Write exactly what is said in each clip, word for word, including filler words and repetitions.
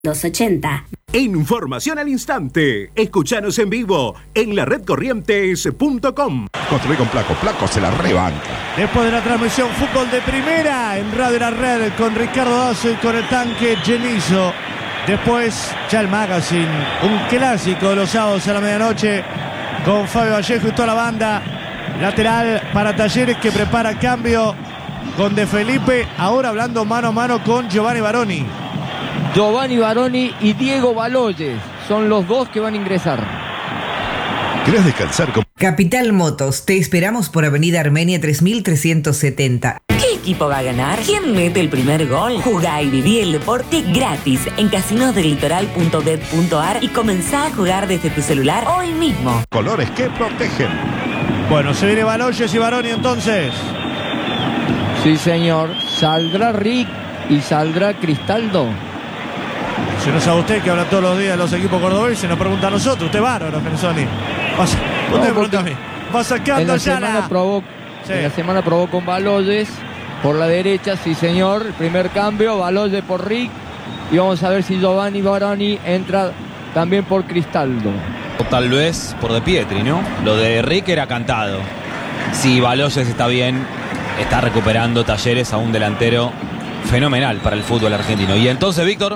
doscientos ochenta. Información al instante. Escuchanos en vivo en la red corrientes punto com. Construir con Placo. Placo se la rebanca. Después de la transmisión Fútbol de Primera en Radio La Red con Ricardo Dazo y con el tanque Genizo. Después ya el Magazine, un clásico de los sábados a la medianoche con Fabio Vallejo y toda la banda. Lateral para Talleres que prepara cambio con De Felipe. Ahora hablando mano a mano con Giovanni Baroni. Giovanni Baroni y Diego Baloyes son los dos que van a ingresar. ¿Querés descansar con Capital Motos? Te esperamos por Avenida Armenia tres mil trescientos setenta. ¿Qué equipo va a ganar? ¿Quién mete el primer gol? Jugá y viví el deporte gratis en casinos del litoral punto bet punto ar y comenzá a jugar desde tu celular hoy mismo. colores que protegen? Bueno, se viene Baloyes y Baroni entonces. Sí, señor. ¿Saldrá Rick y saldrá Cristaldo? Si no sabe usted que habla todos los días de los equipos cordobeses, nos pregunta a nosotros. Usted bárbaro, Pensoni. Usted No, me pregunta a mí. Va sacando En la, ya semana la... probó, Sí. en la semana probó con Baloyes por la derecha, sí señor. El primer cambio, Baloyes por Rick. Y vamos a ver si Giovanni Baroni entra también por Cristaldo. O tal vez por De Pietri, ¿no? Lo de Rick era cantado. Si Baloyes está bien, está recuperando Talleres a un delantero fenomenal para el fútbol argentino. Y entonces, Víctor...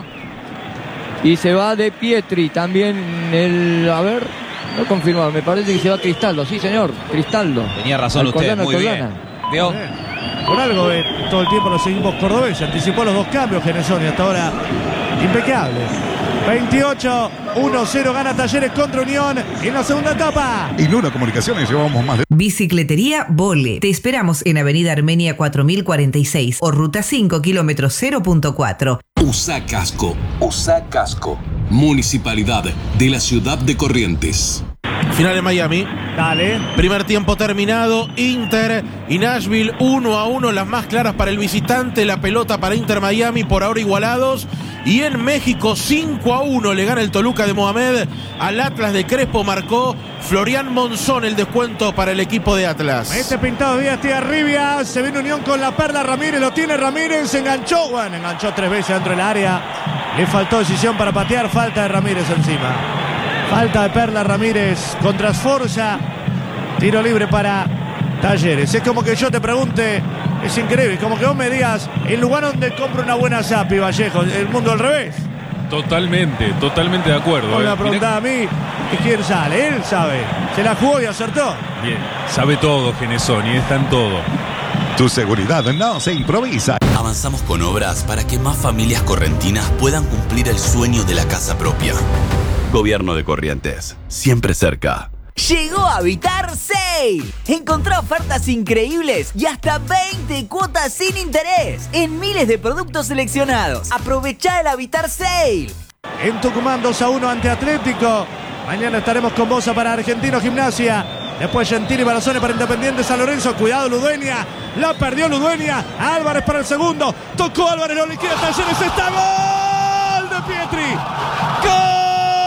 Y se va De Pietri también el... A ver, no confirmado, me parece que se va Cristaldo. Sí, señor, Cristaldo. Tenía razón usted, muy bien. ¿Vio? Por algo eh, todo el tiempo los equipos cordobeses. Anticipó los dos cambios Genesoni, hasta ahora impecable. veintiocho uno cero gana Talleres contra Unión en la segunda etapa. Y Luna Comunicaciones llevamos más de... Bicicletería Vole. Te esperamos en Avenida Armenia cuatro mil cuarenta y seis o Ruta cinco, kilómetro cero punto cuatro. U S A Casco. U S A Casco. Municipalidad de la ciudad de Corrientes. Final en Miami. Dale. Primer tiempo terminado. Inter y Nashville uno a uno. Las más claras para el visitante. La pelota para Inter Miami por ahora igualados. Y en México cinco a uno le gana el Toluca de Mohamed al Atlas de Crespo. Marcó Florian Monzón el descuento para el equipo de Atlas. Este pintado Díaz tira Rivia. Se viene Unión con la Perla Ramírez. Lo tiene Ramírez. Se enganchó. Bueno, enganchó tres veces dentro del área. Le faltó decisión para patear. Falta de Ramírez encima. Falta de Perla Ramírez contra Sforza. Tiro libre para Talleres. Es como que yo te pregunte, es increíble, como que vos me digas, el lugar donde compro una buena Zapi, Vallejo, el mundo al revés. Totalmente, totalmente de acuerdo. Vos eh. me preguntás a mí, ¿y quién sale? Él sabe. Se la jugó y acertó. Bien, sabe todo Genesoni, está en todo. Tu seguridad no se improvisa. Avanzamos con obras para que más familias correntinas puedan cumplir el sueño de la casa propia. Gobierno de Corrientes, siempre cerca. Llegó Habitar Sale. Encontrá ofertas increíbles y hasta veinte cuotas sin interés en miles de productos seleccionados. Aprovechá el Habitar Sale. En Tucumán dos a uno ante Atlético. Mañana estaremos con Bosa para Argentino Gimnasia. Después Gentili y Barazone para Independiente San Lorenzo. Cuidado Ludueña. La perdió Ludueña. Álvarez para el segundo. Tocó Álvarez. Lo liquida Talleres. Está gol de Pietri. ¡Gol!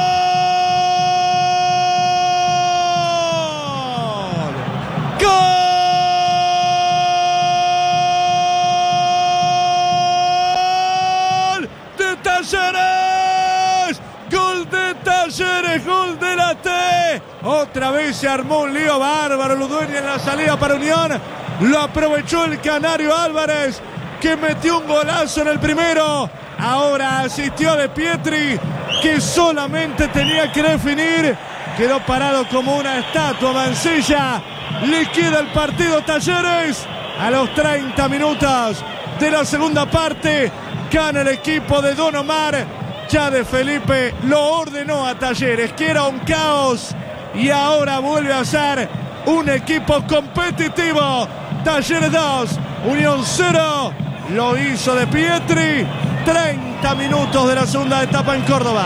Talleres, gol de Talleres, gol de la T. Otra vez se armó un lío bárbaro Ludueña en la salida para Unión. Lo aprovechó el canario Álvarez, que metió un golazo en el primero. Ahora asistió De Pietri, que solamente tenía que definir. Quedó parado como una estatua Mancilla. Liquida el partido Talleres a los treinta minutos de la segunda parte. Gana el equipo de Don Omar. Ya De Felipe lo ordenó a Talleres, que era un caos, y ahora vuelve a ser un equipo competitivo. Talleres dos, Unión cero. Lo hizo De Pietri. treinta minutos de la segunda etapa en Córdoba.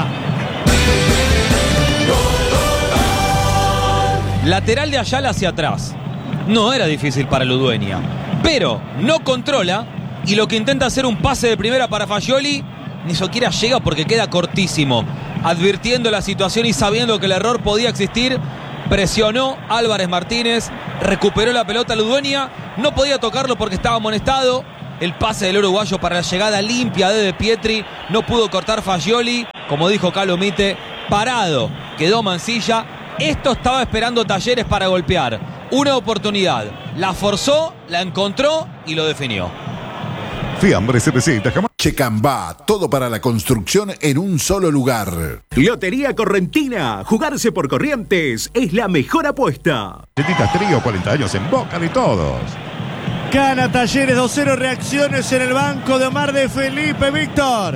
Lateral de Ayala hacia atrás. No era difícil para Ludueña, pero no controla. Y lo que intenta hacer un pase de primera para Fagioli, ni siquiera llega porque queda cortísimo. Advirtiendo la situación y sabiendo que el error podía existir, presionó Álvarez Martínez, recuperó la pelota Ludueña, no podía tocarlo porque estaba amonestado. el pase del uruguayo para la llegada limpia de De Pietri. No pudo cortar Fagioli. Como dijo Calomite, parado quedó Mansilla. Esto estaba esperando Talleres para golpear. Una oportunidad. La forzó, la encontró y lo definió. Fiambres C P Z, jamás. Checambá, todo para la construcción en un solo lugar. Lotería Correntina, jugarse por Corrientes es la mejor apuesta. Galletitas Trío, cuarenta años en boca de todos. Gana Talleres dos cero, reacciones en el banco de Omar de Felipe, Víctor.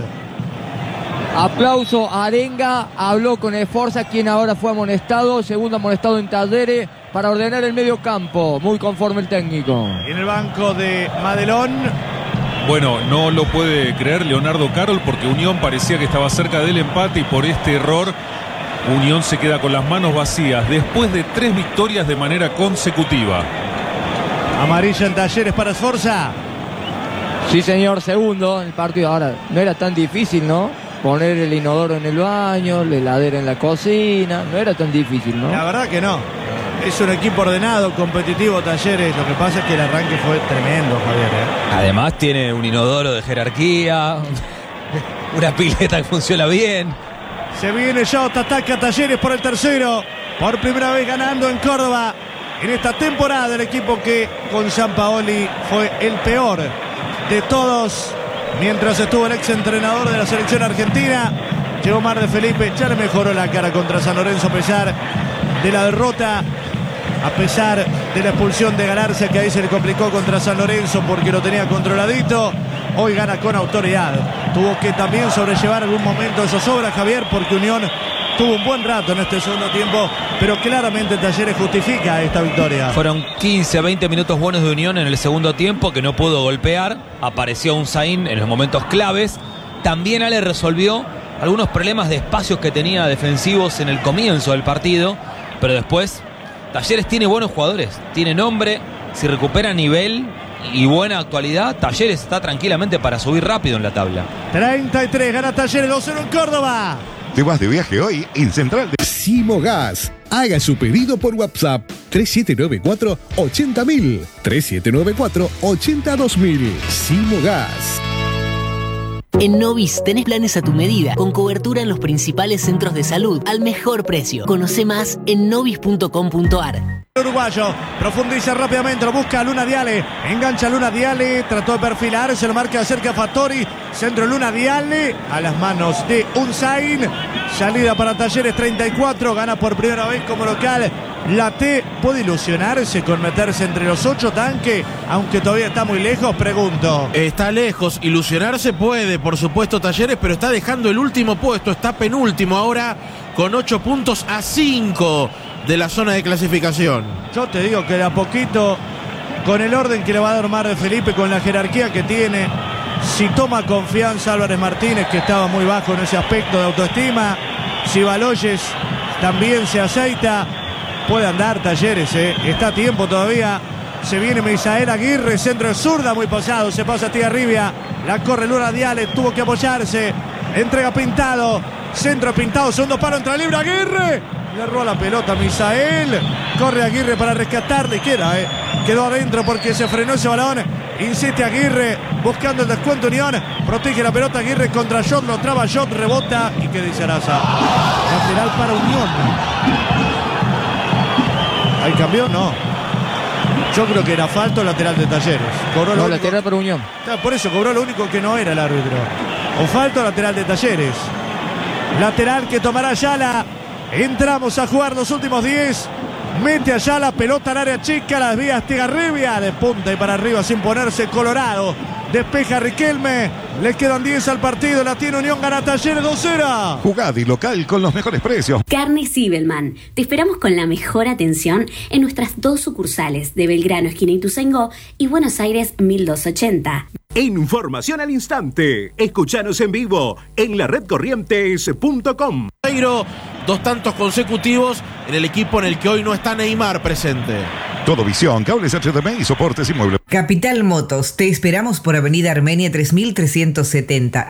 Aplauso a Arenga, habló con Esforza, quien ahora fue amonestado, segundo amonestado en Talleres, para ordenar el medio campo. Muy conforme el técnico. En el banco de Madelón. Bueno, no lo puede creer Leonardo Carol porque Unión parecía que estaba cerca del empate y por este error Unión se queda con las manos vacías después de tres victorias de manera consecutiva. Amarilla en Talleres para Esforza. Sí, señor, segundo el partido. Ahora, no era tan difícil, ¿no? Poner el inodoro en el baño, la heladera en la cocina. No era tan difícil, ¿no? La verdad que no. Es un equipo ordenado, competitivo, Talleres. Lo que pasa es que el arranque fue tremendo, Javier, ¿eh? Además tiene un inodoro de jerarquía, una pileta que funciona bien. Se viene Jota, ataca Talleres por el tercero. Por primera vez ganando en Córdoba. En esta temporada el equipo que con Sampaoli fue el peor de todos. Mientras estuvo el ex entrenador de la selección argentina, llegó Omar de Felipe, ya le mejoró la cara contra San Lorenzo a pesar de la derrota, a pesar de la expulsión de Galarza, que ahí se le complicó contra San Lorenzo porque lo tenía controladito. Hoy gana con autoridad. Tuvo que también sobrellevar algún momento de zozobra, Javier, porque Unión tuvo un buen rato en este segundo tiempo, pero claramente Talleres justifica esta victoria. Fueron quince a veinte minutos buenos de Unión en el segundo tiempo, que no pudo golpear. Apareció Unzaín en los momentos claves. También Ale resolvió algunos problemas de espacios que tenía defensivos en el comienzo del partido, pero después Talleres tiene buenos jugadores, tiene nombre. Si recupera nivel y buena actualidad, Talleres está tranquilamente para subir rápido en la tabla. treinta y tres, gana Talleres dos cero en Córdoba. Te vas de viaje hoy en Central de Simogas. Haga su pedido por WhatsApp tres siete nueve cuatro ochenta mil, tres siete nueve cuatro ochenta dos mil. Simogas. En Novis tenés planes a tu medida, con cobertura en los principales centros de salud, al mejor precio. Conoce más en novis punto com punto ar. Uruguayo, profundiza rápidamente, lo busca Luna Diale, engancha Luna Diale, trató de perfilar, se lo marca cerca Fattori, centro Luna Diale, a las manos de Unzaín, salida para Talleres treinta y cuatro, gana por primera vez como local. La T puede ilusionarse con meterse entre los ocho tanques, aunque todavía está muy lejos, pregunto. Está lejos, ilusionarse puede, por supuesto, Talleres, pero está dejando el último puesto, está penúltimo ahora con ocho puntos a cinco de la zona de clasificación. Yo te digo que de a poquito, con el orden que le va a dar Omar de Felipe, con la jerarquía que tiene, si toma confianza Álvarez Martínez, que estaba muy bajo en ese aspecto de autoestima, si Baloyes también se aceita, puede andar Talleres, ¿eh? Está a tiempo todavía. Se viene Misael Aguirre, centro de zurda, muy pasado, se pasa Tigarribia, la corre Luna Diale, tuvo que apoyarse, entrega Pintado, centro Pintado, segundo palo, entra libre Aguirre, le roba la pelota Misael, corre Aguirre para rescatarle, queda, ¿eh? Quedó adentro porque se frenó ese balón, insiste Aguirre, buscando el descuento Unión, protege la pelota Aguirre contra Jot, lo traba Jot, rebota, y ¿qué dice Araza? Lateral para Unión. ¿Hay cambio? No. Yo creo que era falta o lateral de Talleres. Cobró no, lo lateral único... para Unión. Por eso cobró lo único que no era el árbitro. O falta o lateral de Talleres. Lateral que tomará Ayala. Entramos a jugar los últimos diez. Mete Ayala, pelota al área chica, las vías Tigarribia, de punta y para arriba sin ponerse Colorado. Despeja Riquelme, le quedan diez al partido, la tiene Unión, gana Talleres dos cero. Jugad y local con los mejores precios. Carne Sibelman, te esperamos con la mejor atención en nuestras dos sucursales de Belgrano, esquina Ituzaingó, y Buenos Aires mil doscientos ochenta. Información al instante. Escuchanos en vivo en la red corrientes punto com. Dos tantos consecutivos en el equipo en el que hoy no está Neymar presente. Todo visión, cables H D M I y soportes inmuebles. Capital Motos, te esperamos por Avenida Armenia tres mil trescientos setenta. ¿Qué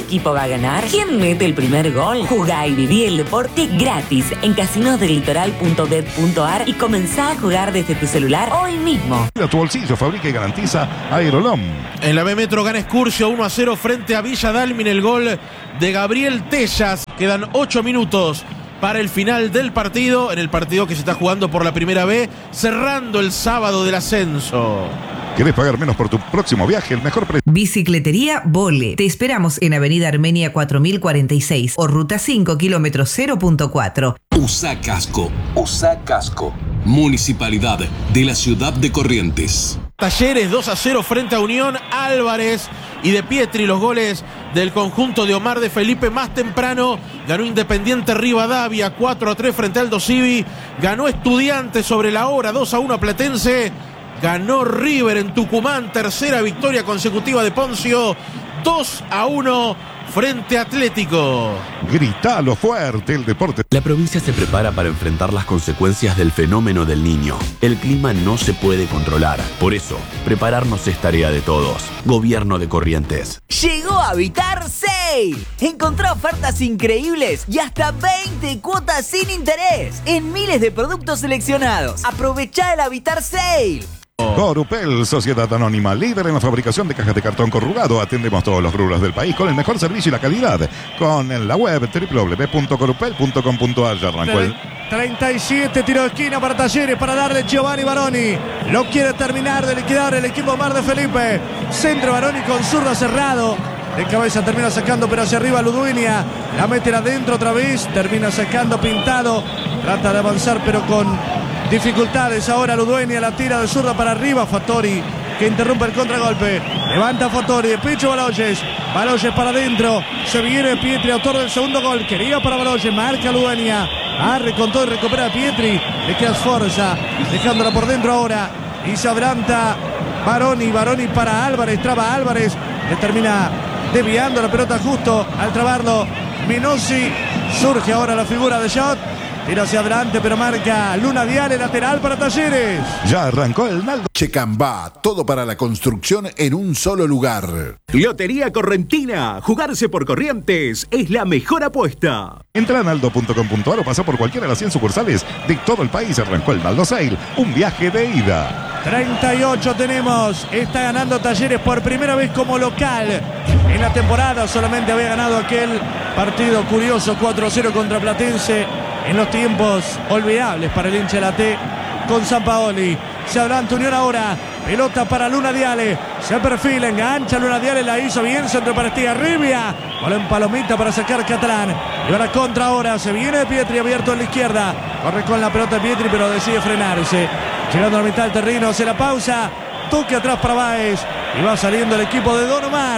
equipo va a ganar? ¿Quién mete el primer gol? Jugá y viví el deporte gratis en casinos del litoral punto bet punto ar y comenzá a jugar desde tu celular hoy mismo. Tu bolsillo fabrica y garantiza Aerolom. En la B Metro gana Excursio uno a cero frente a Villa Dálmine, el gol de Gabriel Tellas. Quedan ocho minutos para el final del partido, en el partido que se está jugando por la primera B, cerrando el sábado del ascenso. ¿Querés pagar menos por tu próximo viaje? El mejor precio. Bicicletería Vole. Te esperamos en Avenida Armenia cuatro mil cuarenta y seis o Ruta cinco, kilómetro cero punto cuatro. Usa casco. Usa casco. Municipalidad de la ciudad de Corrientes. Talleres dos a cero frente a Unión. Álvarez y de Pietri los goles del conjunto de Omar de Felipe. Más temprano ganó Independiente Rivadavia cuatro a tres frente al Aldo Civi. Ganó Estudiantes sobre la hora dos a uno a Platense. Ganó River en Tucumán, tercera victoria consecutiva de Poncio, dos a uno frente a Atlético. Gritalo fuerte, el deporte. La provincia se prepara para enfrentar las consecuencias del fenómeno del Niño. El clima no se puede controlar. Por eso, prepararnos es tarea de todos. Gobierno de Corrientes. Llegó a Habitar Sale. Encontrá ofertas increíbles y hasta veinte cuotas sin interés en miles de productos seleccionados. Aprovechá el Habitar Sale. Corupel, Sociedad Anónima, líder en la fabricación de cajas de cartón corrugado. Atendemos todos los rubros del país con el mejor servicio y la calidad. Con en la web doble u doble u doble u punto corupel punto com punto ar. Ya arrancó el... treinta y siete, tiro de esquina para Talleres, para darle Giovanni Baroni. Lo quiere terminar de liquidar el equipo Mar de Felipe. Centro Baroni con zurdo cerrado. De cabeza termina sacando, pero hacia arriba Ludueña. La mete adentro otra vez. Termina sacando Pintado. Trata de avanzar, pero con dificultades. Ahora Ludueña la tira de zurda para arriba. Fattori, que interrumpe el contragolpe. Levanta Fattori, de pecho Baloyes. Baloyes para adentro. Se viene Pietri, autor del segundo gol. Quería para Baloyes, marca Ludueña. Arre con todo y recupera a Pietri. Le queda Sforza, dejándola por dentro ahora. Y se adelanta Baroni. Baroni para Álvarez. Traba Álvarez. Le termina desviando la pelota justo al trabarlo Minossi. Surge ahora la figura de Shot. Tira hacia adelante, pero marca Luna Diale, lateral para Talleres. Ya arrancó el Naldo. Checambá, todo para la construcción en un solo lugar. Lotería Correntina. Jugarse por Corrientes es la mejor apuesta. Entra a naldo punto com punto ar o pasa por cualquiera de las cien sucursales de todo el país. Arrancó el Naldo Sale, un viaje de ida. treinta y ocho tenemos. Está ganando Talleres por primera vez como local en la temporada. Solamente había ganado aquel partido curioso cuatro a cero contra Platense en los tiempos olvidables para el hincha de la T con Sampaoli. Se adelanta Unión ahora. Pelota para Luna Diale. Se perfila, engancha Luna Diale. La hizo bien. Centro para Estigarribia. Bola en palomita para sacar Catalán. Y ahora contra ahora. Se viene Pietri abierto en la izquierda. Corre con la pelota Pietri, pero decide frenarse. Llegando a la mitad del terreno. Se la pausa. Toque atrás para Báez. Y va saliendo el equipo de Don Omar.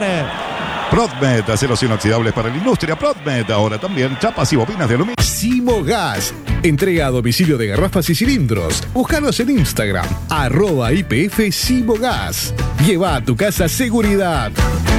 Prodmed, aceros inoxidables para la industria. Prodmed, ahora también chapas y bobinas de aluminio. Simogas, entrega a domicilio de garrafas y cilindros. Búscanos en Instagram, arroba I P F Simogas. Lleva a tu casa seguridad.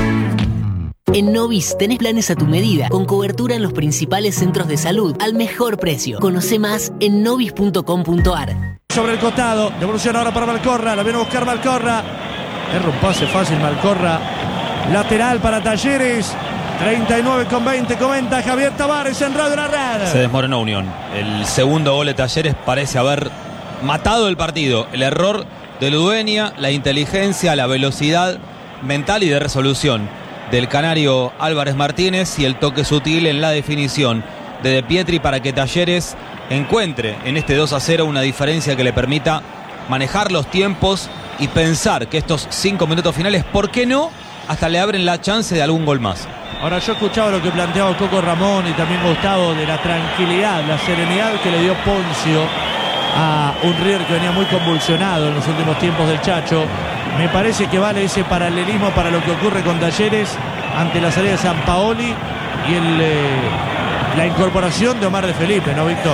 En Novis tenés planes a tu medida, con cobertura en los principales centros de salud, al mejor precio. Conoce más en novis punto com punto ar. Sobre el costado, devolución ahora para Malcorra. La viene a buscar Malcorra. Es un pase fácil Malcorra. Lateral para Talleres. treinta y nueve con veinte. Comenta Javier Tavares en Radio La Red. Se desmoronó Unión. El segundo gol de Talleres parece haber matado el partido. El error de Ludueña, la inteligencia, la velocidad mental y de resolución del canario Álvarez Martínez y el toque sutil en la definición de De Pietri para que Talleres encuentre en este dos a cero una diferencia que le permita manejar los tiempos y pensar que estos cinco minutos finales, ¿por qué no?, hasta le abren la chance de algún gol más. Ahora yo escuchaba lo que planteaba Coco Ramón y también Gustavo de la tranquilidad, la serenidad que le dio Poncio a un River que venía muy convulsionado en los últimos tiempos del Chacho. Me parece que vale ese paralelismo para lo que ocurre con Talleres ante la salida de Sampaoli y el, eh, la incorporación de Omar de Felipe, ¿no, Víctor?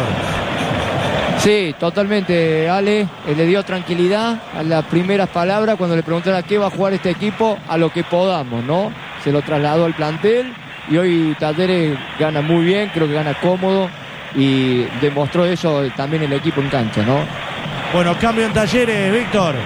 Sí, totalmente, Ale. Eh, le dio tranquilidad a las primeras palabras cuando le preguntaron a qué va a jugar este equipo, a lo que podamos, ¿no? Se lo trasladó al plantel y hoy Talleres gana muy bien, creo que gana cómodo y demostró eso también el equipo en cancha, ¿no? Bueno, cambio en Talleres, Víctor.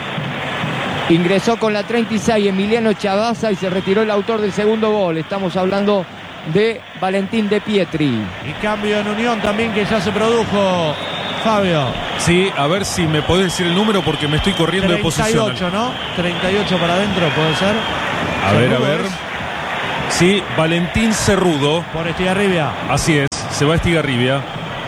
Ingresó con la treinta y seis Emiliano Chavaza y se retiró el autor del segundo gol. Estamos hablando de Valentín De Pietri. Y cambio en Unión también que ya se produjo, Fabio. Sí, a ver si me podés decir el número porque me estoy corriendo de posición. treinta y ocho, ¿no? treinta y ocho para adentro, ¿puede ser? A ver, a ver. Sí, Valentín Cerrudo. Por Estigarribia. Así es, se va a Estigarribia.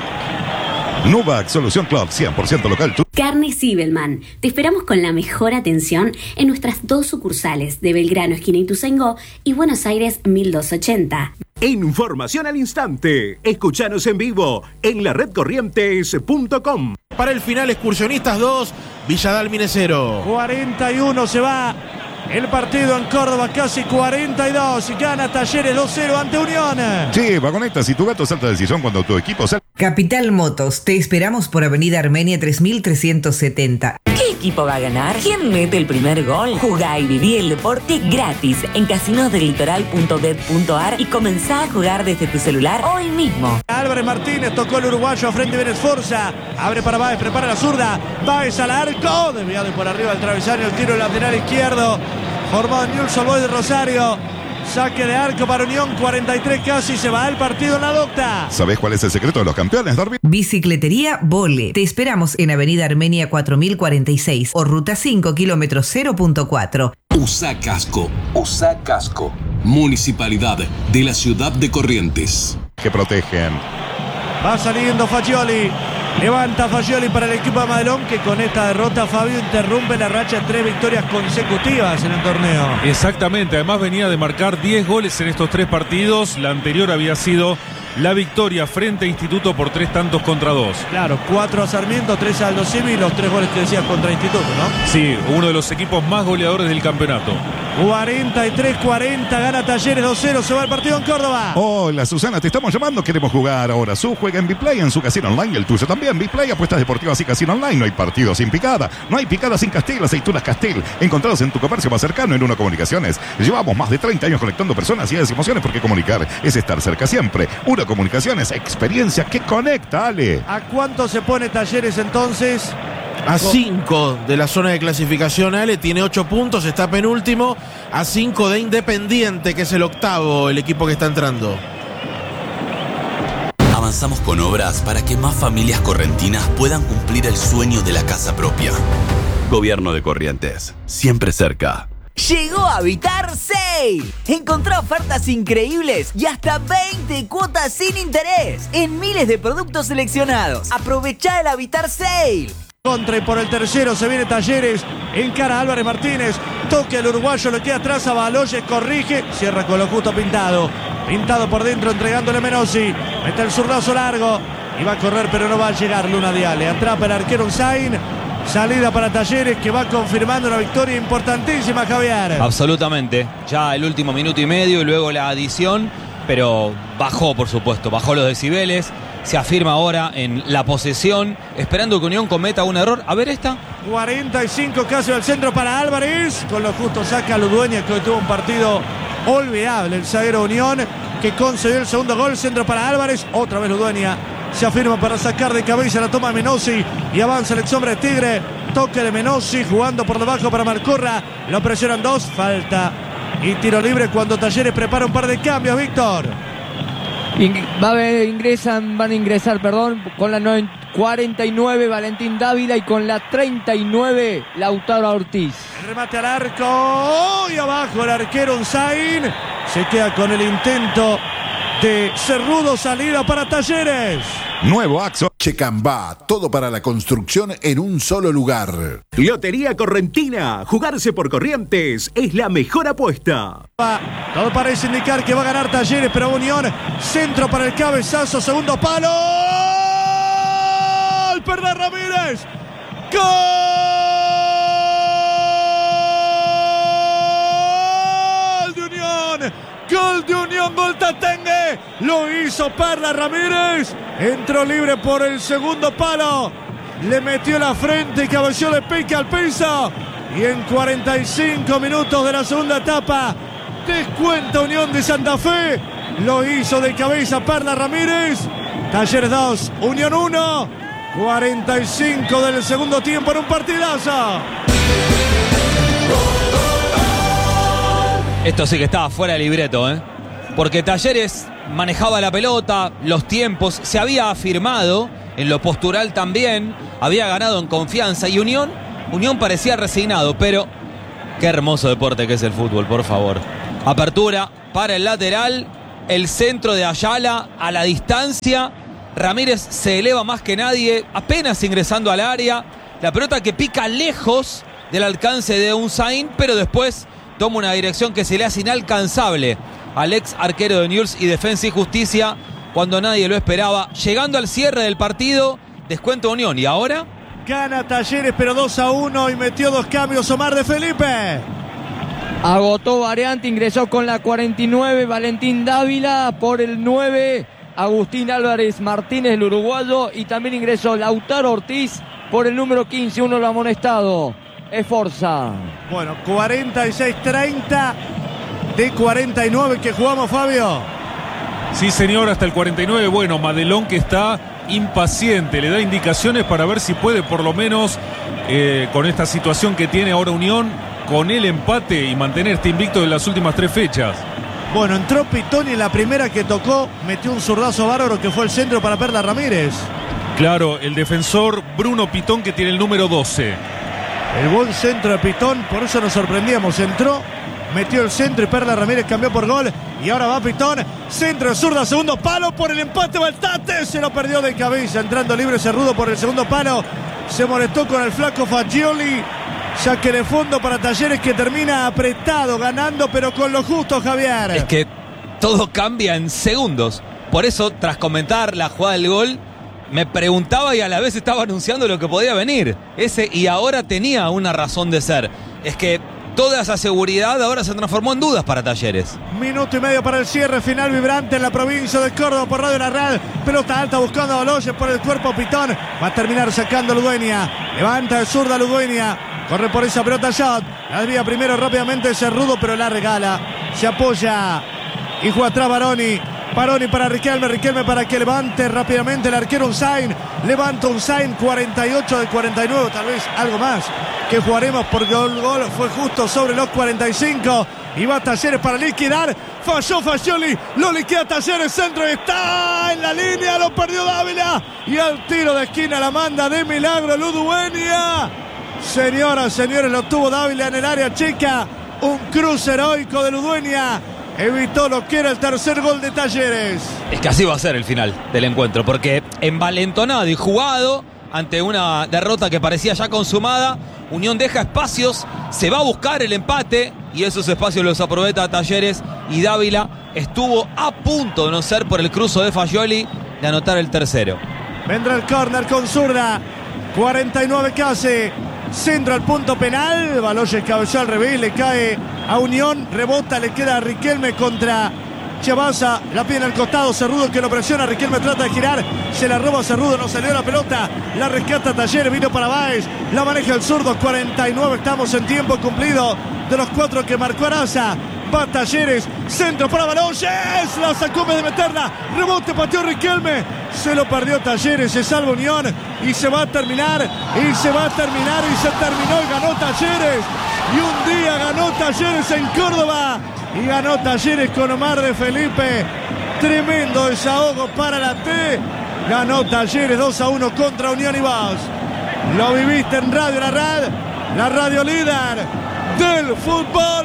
Nubac, Solución Club, cien por ciento local. Carne Sibelman. Te esperamos con la mejor atención en nuestras dos sucursales de Belgrano, esquina Ituzaingó, y Buenos Aires, mil doscientos ochenta. Información al instante. Escuchanos en vivo en la red corrientes punto com. Para el final, Excursionistas dos, Villa Dálmine cero. cuarenta y uno se va el partido en Córdoba, casi cuarenta y dos. Y gana Talleres dos cero ante Unión. Sí, vagonetas, si tu gato salta del sillón cuando tu equipo salta. Capital Motos, te esperamos por Avenida Armenia tres mil trescientos setenta. ¿Qué equipo va a ganar? ¿Quién mete el primer gol? Jugá y viví el deporte gratis en casinos del litoral punto bet punto ar y comenzá a jugar desde tu celular hoy mismo. Álvarez Martínez tocó el uruguayo a frente de Esforza. Abre para Báez, prepara la zurda. Báez al arco. Desviado por arriba del travesaño. El tiro lateral izquierdo. Formado en Newell's Old Boys de Rosario. Saque de arco para Unión, cuarenta y tres casi, se va el partido en la docta. ¿Sabés cuál es el secreto de los campeones, Darby? Bicicletería Vole. Te esperamos en Avenida Armenia cuatro mil cuarenta y seis o Ruta cinco, kilómetro cero punto cuatro. Usa casco, usa casco. Municipalidad de la ciudad de Corrientes. Que protegen. Va saliendo Fagioli. Levanta Fagioli para el equipo de Madelón, que con esta derrota, Fabio, interrumpe la racha de tres victorias consecutivas en el torneo. Exactamente, además venía de marcar diez goles en estos tres partidos. La anterior había sido la victoria frente a Instituto por tres tantos contra dos. Claro, cuatro a Sarmiento, tres a Aldo Civi y los tres goles que decías contra Instituto, ¿no? Sí, uno de los equipos más goleadores del campeonato. cuarenta y tres cuarenta, gana Talleres dos cero, se va el partido en Córdoba. Hola Susana, te estamos llamando, queremos jugar ahora. Su juega en Biplay, en su casino online, el tuyo también. Biplay, apuestas deportivas y casino online. No hay partido sin picada, no hay picada sin Castil, aceitunas Castil. Encontrados en tu comercio más cercano en Uno Comunicaciones. Llevamos más de treinta años conectando personas y emociones, porque comunicar es estar cerca siempre. Uno Comunicaciones, experiencia que conecta, Ale. ¿A cuánto se pone Talleres entonces? A cinco de la zona de clasificación, Ale, tiene ocho puntos, está penúltimo. A cinco de Independiente, que es el octavo, el equipo que está entrando. Avanzamos con obras para que más familias correntinas puedan cumplir el sueño de la casa propia. Gobierno de Corrientes, siempre cerca. Llegó a Habitar Sale. Encontrá ofertas increíbles y hasta veinte cuotas sin interés en miles de productos seleccionados. Aprovechá el Habitar Sale. Contra y por el tercero se viene Talleres, encara a Álvarez Martínez, toque al uruguayo, le queda atrás a Baloyes, corrige, cierra con lo justo Pintado, Pintado por dentro entregándole a Menossi, mete el zurdazo largo y va a correr pero no va a llegar Luna Diale, atrapa el arquero Unzain, salida para Talleres que va confirmando una victoria importantísima, Javier. Absolutamente, ya el último minuto y medio y luego la adición, pero bajó por supuesto, bajó los decibeles. Se afirma ahora en la posesión, esperando que Unión cometa un error. A ver esta. cuarenta y cinco casi al centro para Álvarez. Con lo justo saca a Ludueña, que hoy tuvo un partido olvidable. El zaguero Unión, que concedió el segundo gol. Centro para Álvarez. Otra vez Ludueña se afirma para sacar de cabeza la toma Menossi. Y avanza el exhombre de Tigre. Toque de Menossi, jugando por debajo para Malcorra. Lo presionan dos. Falta y tiro libre cuando Talleres prepara un par de cambios, Víctor. Va a haber, ingresan, van a ingresar, perdón, con la cuarenta y nueve Valentín Dávila y con la treinta y nueve Lautaro Ortiz. El remate al arco, y abajo el arquero Unzain se queda con el intento de Cerrudo, salida para Talleres. Nuevo Axo Checambá, todo para la construcción en un solo lugar. Lotería Correntina, jugarse por Corrientes es la mejor apuesta. Todo parece indicar que va a ganar Talleres, pero Unión, centro para el cabezazo, segundo palo. Perda Ramírez. Gol de Unión. Gol de Unión, gol Tatengue. Lo hizo Perla Ramírez. Entró libre por el segundo palo. Le metió la frente y cabeció de pique al piso. Y en cuarenta y cinco minutos de la segunda etapa, descuenta Unión de Santa Fe. Lo hizo de cabeza Perla Ramírez. Talleres dos, Unión uno. cuarenta y cinco del segundo tiempo en un partidazo. Esto sí que estaba fuera de libreto, ¿eh? porque Talleres manejaba la pelota, los tiempos, se había afirmado en lo postural también, había ganado en confianza y Unión, Unión parecía resignado, pero qué hermoso deporte que es el fútbol, por favor. Apertura para el lateral, el centro de Ayala a la distancia, Ramírez se eleva más que nadie, apenas ingresando al área, la pelota que pica lejos del alcance de Unzain, pero después toma una dirección que se le hace inalcanzable al ex arquero de Newell's y Defensa y Justicia cuando nadie lo esperaba. Llegando al cierre del partido, descuento Unión. ¿Y ahora? Gana Talleres, pero dos a uno y metió dos cambios Omar de Felipe. Agotó variante, ingresó con la cuarenta y nueve Valentín Dávila, por el nueve Agustín Álvarez Martínez, el uruguayo, y también ingresó Lautaro Ortiz por el número quince, uno lo ha amonestado. Es Forza. Bueno, cuarenta y seis treinta de cuarenta y nueve que jugamos, Fabio. Sí, señor, hasta el cuarenta y nueve. Bueno, Madelón, que está impaciente, le da indicaciones para ver si puede por lo menos eh, con esta situación que tiene ahora Unión, con el empate y mantener este invicto de las últimas tres fechas. Bueno, entró Pitoni en la primera que tocó, metió un zurdazo bárbaro que fue el centro para Perla Ramírez. Claro, el defensor Bruno Pitón, que tiene el número doce. El buen centro de Pitón, por eso nos sorprendíamos. Entró, metió el centro y Perla Ramírez cambió por gol. Y ahora va Pitón, centro de zurda, segundo palo por el empate. Baltate, se lo perdió de cabeza. Entrando libre Cerrudo por el segundo palo. Se molestó con el flaco Fagioli. Saque de fondo para Talleres, que termina apretado, ganando, pero con lo justo, Javier. Es que todo cambia en segundos. Por eso, tras comentar la jugada del gol, me preguntaba y a la vez estaba anunciando lo que podía venir. Ese y ahora tenía una razón de ser. Es que toda esa seguridad ahora se transformó en dudas para Talleres. Minuto y medio para el cierre final vibrante en la provincia de Córdoba por Radio Narral. Pelota alta buscando a Baloyes por el cuerpo Pitón. Va a terminar sacando Ludueña. Levanta el zurda Ludueña. Corre por esa pelota Shot. La desvía primero rápidamente Cerrudo, pero la regala. Se apoya y juega atrás Baroni. Baroni para Riquelme, Riquelme para que levante rápidamente el arquero Unzain. Levanta Unzain, cuarenta y ocho de cuarenta y nueve, tal vez algo más que jugaremos porque el gol fue justo sobre los cuarenta y cinco. Y va Talleres para liquidar. Falló Fagioli, lo liquida Talleres, centro y está en la línea, lo perdió Dávila. Y al tiro de esquina la manda de milagro Ludueña. Señoras, señores, lo tuvo Dávila en el área chica. Un cruce heroico de Ludueña. Evitó lo que era el tercer gol de Talleres. Es que así va a ser el final del encuentro, porque envalentonado y jugado ante una derrota que parecía ya consumada, Unión deja espacios, se va a buscar el empate y esos espacios los aprovecha Talleres, y Dávila estuvo a punto, de no ser por el cruzo de Fagioli, de anotar el tercero. Vendrá el córner con zurda, cuarenta y nueve casi. Centro al punto penal, Baloyes cabeceó al revés, le cae a Unión, rebota, le queda a Riquelme contra Chavasa, la pide al costado, Cerrudo que lo presiona, Riquelme trata de girar, se la roba Cerrudo, no salió la pelota, la rescata Talleres, vino para Báez, la maneja el zurdo, cuarenta y nueve, estamos en tiempo cumplido de los cuatro que marcó Araza. Va Talleres, centro para Baloyes, la sacó en vez de meterla, rebote, pateó Riquelme, se lo perdió Talleres, se salva Unión y se va a terminar, y se va a terminar, y se terminó y ganó Talleres, y un día ganó Talleres en Córdoba, y ganó Talleres con Omar de Felipe, tremendo desahogo para la T, ganó Talleres dos a uno contra Unión y Vaz. Lo viviste en Radio Narral, la radio líder del fútbol.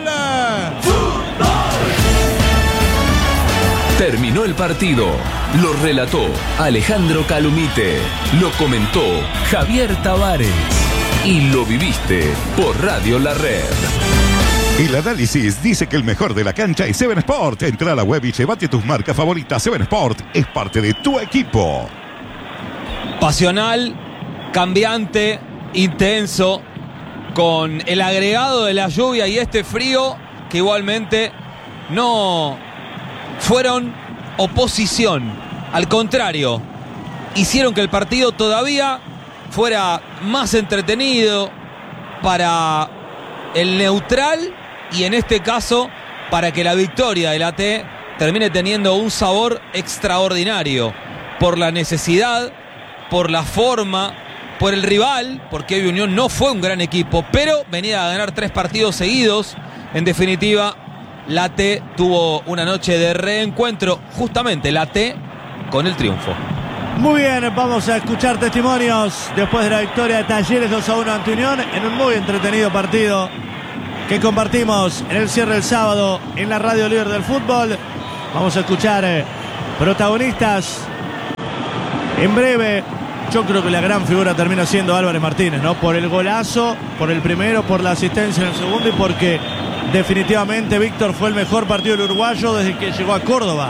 Terminó el partido. Lo relató Alejandro Calumite. Lo comentó Javier Tavares. Y lo viviste por Radio La Red. El análisis dice que el mejor de la cancha es Seven Sport. Entra a la web y llévate tus marcas favoritas. Seven Sport es parte de tu equipo. Pasional, cambiante, intenso, con el agregado de la lluvia y este frío que igualmente no fueron oposición. Al contrario, hicieron que el partido todavía fuera más entretenido para el neutral y en este caso para que la victoria de la T termine teniendo un sabor extraordinario por la necesidad, por la forma, por el rival, porque hoy Unión no fue un gran equipo, pero venía a ganar tres partidos seguidos. En definitiva, la T tuvo una noche de reencuentro, justamente la T con el triunfo. Muy bien, vamos a escuchar testimonios después de la victoria de Talleres dos a uno ante Unión en un muy entretenido partido que compartimos en el cierre del sábado en la radio líder del fútbol. Vamos a escuchar eh, protagonistas en breve. Yo creo que la gran figura termina siendo Álvarez Martínez, ¿no? Por el golazo, por el primero, por la asistencia en el segundo y porque definitivamente Víctor fue el mejor partido del uruguayo desde que llegó a Córdoba.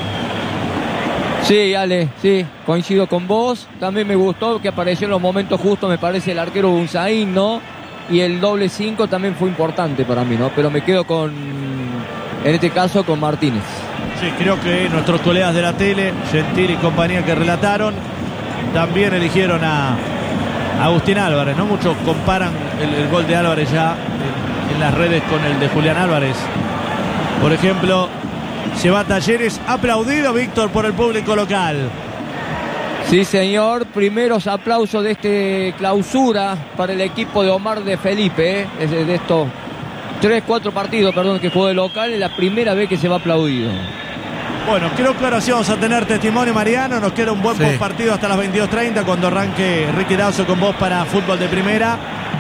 Sí, Ale, sí, coincido con vos. También me gustó que apareció en los momentos justos, me parece, el arquero Bunzaín, ¿no? Y el doble cinco también fue importante para mí, ¿no? Pero me quedo con, en este caso, con Martínez. Sí, creo que nuestros colegas de la tele, Gentil y compañía que relataron, también eligieron a Agustín Álvarez, ¿no? Muchos comparan el, el gol de Álvarez ya en, en las redes con el de Julián Álvarez. Por ejemplo, se va a Talleres, aplaudido Víctor por el público local. Sí, señor, primeros aplausos de este clausura para el equipo de Omar de Felipe, ¿eh? Es de, de estos tres, cuatro partidos, perdón, que jugó de local, es la primera vez que se va aplaudido. Bueno, creo que ahora sí vamos a tener testimonio, Mariano. Nos queda un buen sí. postpartido hasta las veintidós treinta cuando arranque Ricky Dazo con vos para fútbol de primera.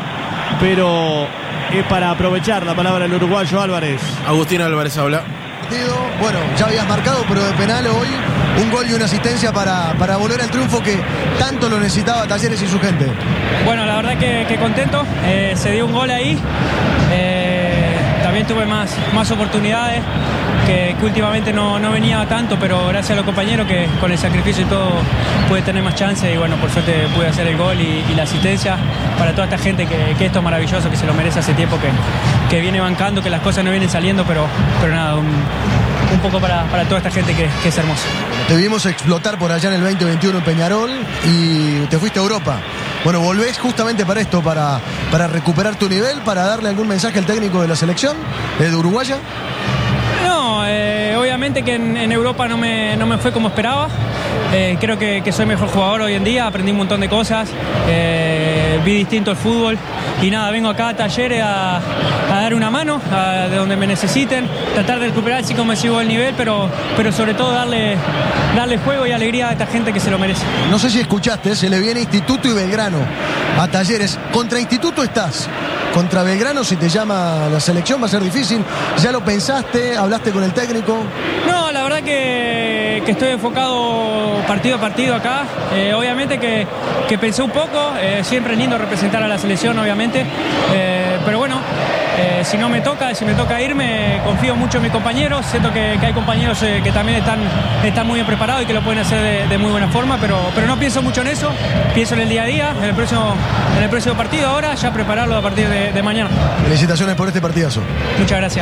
Pero es para aprovechar la palabra del uruguayo Álvarez. Agustín Álvarez habla. Bueno, ya habías marcado, pero de penal hoy un gol y una asistencia para, para volver al triunfo que tanto lo necesitaba Talleres y su gente. Bueno, la verdad que, que contento. Eh, se dio un gol ahí. Eh, también tuve más, más oportunidades. Que, que últimamente no, no venía tanto, pero gracias a los compañeros que con el sacrificio y todo pude tener más chances y bueno, por suerte pude hacer el gol y, y la asistencia para toda esta gente que, que esto es maravilloso, que se lo merece hace tiempo, que, que viene bancando, que las cosas no vienen saliendo, pero, pero nada, un, un poco para, para toda esta gente que, que es hermoso. Te vimos explotar por allá en el veinte veintiuno en Peñarol y te fuiste a Europa. Bueno, volvés justamente para esto, para, para recuperar tu nivel, para darle algún mensaje al técnico de la selección de Uruguaya. No, eh, obviamente que en, en Europa no me, no me fue como esperaba. Eh, creo que, que soy mejor jugador hoy en día, aprendí un montón de cosas, eh, vi distinto el fútbol y nada, vengo acá a Talleres a, a dar una mano a, de donde me necesiten, tratar de recuperar, sí, como sigo el nivel, pero, pero sobre todo darle, darle juego y alegría a esta gente que se lo merece. No sé si escuchaste, se le viene Instituto y Belgrano a Talleres. Contra Instituto estás. Contra Belgrano, si te llama la selección, va a ser difícil. ¿Ya lo pensaste? ¿Hablaste con el técnico? No, la verdad que, que estoy enfocado partido a partido acá. Eh, obviamente que, que pensé un poco. Eh, siempre es lindo representar a la selección, obviamente. Eh, pero bueno, eh, si no me toca, si me toca irme, confío mucho en mis compañeros. Siento que, que hay compañeros eh, que también están, están muy bien preparados y que lo pueden hacer de, de muy buena forma. Pero, pero no pienso mucho en eso. Pienso en el día a día, en el próximo, en el próximo partido ahora, ya prepararlo a partir de De, de mañana. Felicitaciones por este partidazo. Muchas gracias.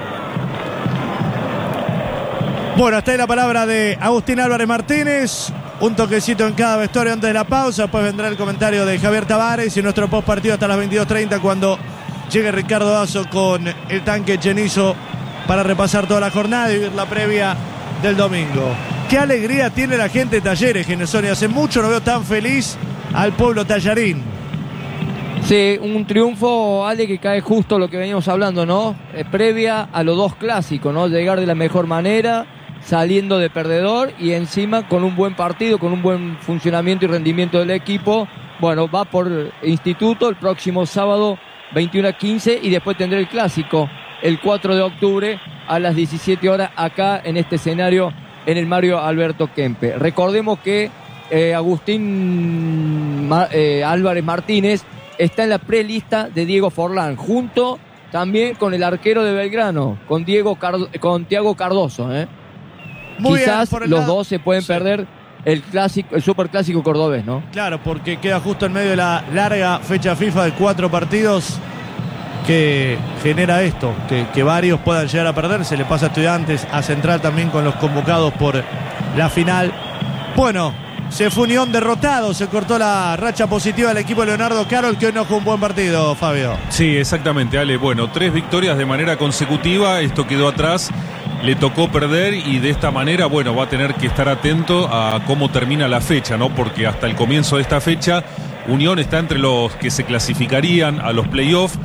Bueno, hasta ahí la palabra de Agustín Álvarez Martínez. Un toquecito en cada vestuario antes de la pausa. Después vendrá el comentario de Javier Tavares y nuestro post partido hasta las veintidós treinta cuando llegue Ricardo Dazo con el tanque Chenizo para repasar toda la jornada y vivir la previa del domingo. Qué alegría tiene la gente de Talleres, Genesoni. Hace mucho no veo tan feliz al pueblo tallarín. Sí, un triunfo, Ale, que cae justo lo que veníamos hablando, ¿no? Eh, previa a los dos clásicos, ¿no? Llegar de la mejor manera, saliendo de perdedor y encima con un buen partido, con un buen funcionamiento y rendimiento del equipo. Bueno, va por Instituto el próximo sábado veintiuno a quince y después tendrá el clásico el cuatro de octubre a las diecisiete horas acá en este escenario en el Mario Alberto Kempe. Recordemos que eh, Agustín Mar, eh, Álvarez Martínez está en la prelista de Diego Forlán, junto también con el arquero de Belgrano, con Diego Cardo, con Thiago Cardoso. ¿eh? Quizás los lado. dos se pueden sí. perder el clásico, el superclásico cordobés, ¿no? Claro, porque queda justo en medio de la larga fecha FIFA de cuatro partidos que genera esto, que, que varios puedan llegar a perder. Se le pasa a Estudiantes, a Central también con los convocados por la final. Bueno, se fue Unión derrotado, se cortó la racha positiva del equipo de Leonardo Carol, que hoy no jugó un buen partido, Fabio. Sí, exactamente, Ale. Bueno, tres victorias de manera consecutiva, esto quedó atrás, le tocó perder y de esta manera, bueno, va a tener que estar atento a cómo termina la fecha, ¿no? Porque hasta el comienzo de esta fecha, Unión está entre los que se clasificarían a los playoffs.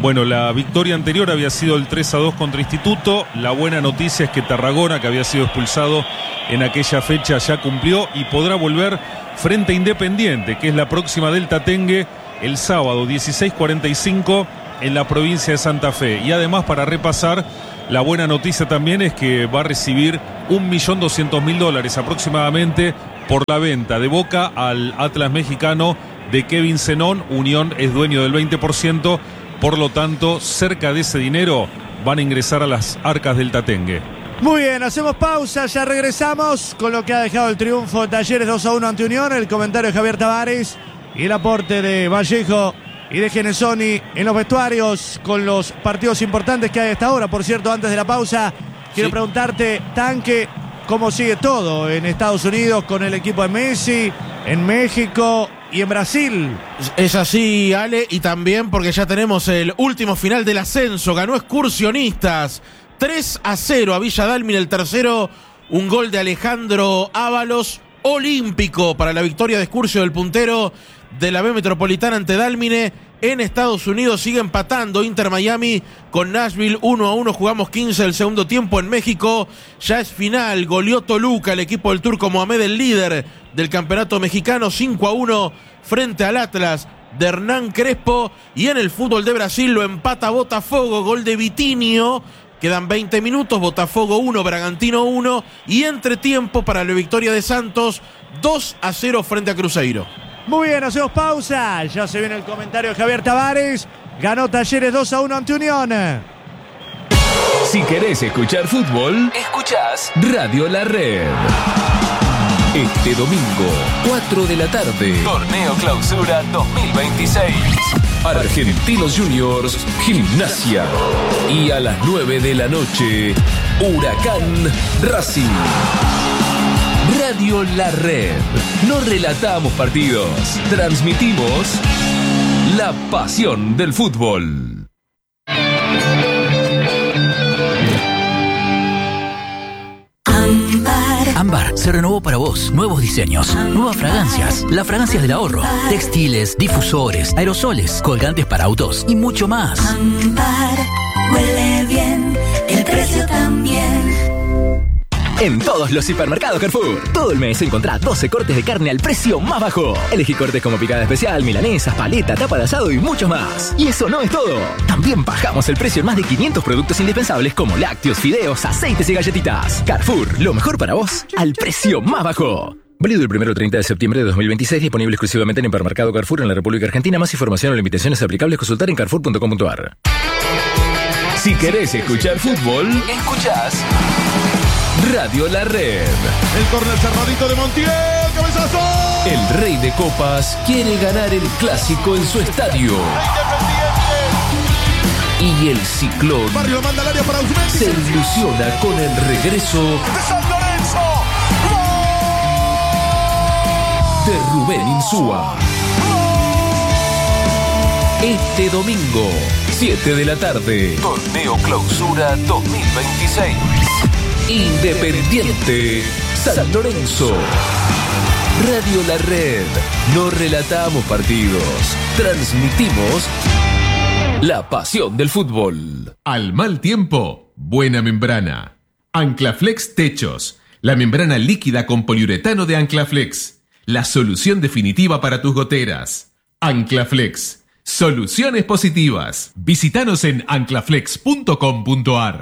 Bueno, la victoria anterior había sido el tres a dos contra Instituto. La buena noticia es que Tarragona, que había sido expulsado en aquella fecha, ya cumplió y podrá volver frente a Independiente, que es la próxima del Tatengue, el sábado dieciséis cuarenta y cinco en la provincia de Santa Fe. Y además, para repasar, la buena noticia también es que va a recibir un millón doscientos mil dólares aproximadamente por la venta de Boca al Atlas mexicano de Kevin Zenón. Unión es dueño del veinte por ciento, por lo tanto, cerca de ese dinero van a ingresar a las arcas del Tatengue. Muy bien, hacemos pausa, ya regresamos con lo que ha dejado el triunfo de Talleres dos a uno ante Unión, el comentario de Javier Tavares y el aporte de Vallejo y de Genesoni en los vestuarios con los partidos importantes que hay hasta ahora. Por cierto, antes de la pausa, quiero sí. preguntarte, Tanque, ¿cómo sigue todo en Estados Unidos con el equipo de Messi, en México y en Brasil? Es así, Ale, y también porque ya tenemos el último final del ascenso. Ganó Excursionistas tres a cero a Villa Dálmine, el tercero, un gol de Alejandro Ábalos, olímpico para la victoria de Excursio del puntero de la B Metropolitana ante Dálmine. En Estados Unidos sigue empatando Inter Miami con Nashville uno a uno. Jugamos quince del segundo tiempo. En México ya es final. Goleó Toluca, el equipo del turco Mohamed, el líder del campeonato mexicano, cinco a uno frente al Atlas de Hernán Crespo. Y en el fútbol de Brasil lo empata Botafogo, gol de Vitinho. Quedan veinte minutos, Botafogo uno, Bragantino uno. Y entretiempo para la victoria de Santos, dos a cero frente a Cruzeiro. Muy bien, hacemos pausa. Ya se viene el comentario de Javier Tavares. Ganó Talleres dos a uno ante Unión. Si querés escuchar fútbol, escuchás Radio La Red. Este domingo, cuatro de la tarde, Torneo Clausura dos mil veintiséis. Argentinos Juniors, Gimnasia. Y a las nueve de la noche, Huracán Racing. Radio La Red. No relatamos partidos, transmitimos la pasión del fútbol. Ámbar se renovó para vos. Nuevos diseños, nuevas fragancias, las fragancias del ahorro, textiles, difusores, aerosoles, colgantes para autos y mucho más. Ámbar huele bien, el precio también. En todos los hipermercados Carrefour, todo el mes encontrá doce cortes de carne al precio más bajo. Elegí cortes como picada especial, milanesas, paleta, tapa de asado y mucho más. Y eso no es todo. También bajamos el precio en más de quinientos productos indispensables como lácteos, fideos, aceites y galletitas. Carrefour, lo mejor para vos al precio más bajo. Válido el primero al treinta de septiembre de dos mil veintiséis, disponible exclusivamente en hipermercado Carrefour en la República Argentina. Más información o limitaciones aplicables, consultar en carrefour punto com punto a r. Si querés escuchar fútbol, escuchás Radio La Red. El córner cerradito de Montiel, cabezazo. El Rey de Copas quiere ganar el clásico en su estadio. Y el Ciclón Barrio manda al área para Usmendi. Se ilusiona con el regreso de San Lorenzo. De Rubén Insúa. Este domingo, siete de la tarde, Torneo Clausura dos mil veintiséis. Independiente San Lorenzo. Radio La Red. No relatamos partidos, transmitimos la pasión del fútbol. Al mal tiempo, buena membrana. Anclaflex Techos. La membrana líquida con poliuretano de Anclaflex. La solución definitiva para tus goteras. Anclaflex. Soluciones positivas. Visítanos en anclaflex punto com punto a r.